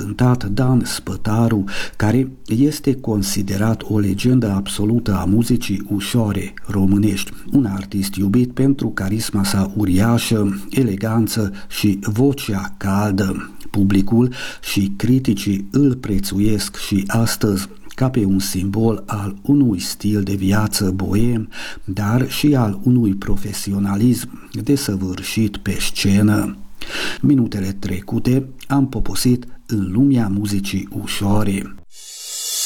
cântat Dan Spătaru, care este considerat o legendă absolută a muzicii ușoare românești, un artist iubit pentru carisma sa uriașă, eleganță și vocea caldă. Publicul și criticii îl prețuiesc și astăzi ca pe un simbol al unui stil de viață boem, dar și al unui profesionalism desăvârșit pe scenă. Minutele trecute am poposit în lumea muzicii ușoare.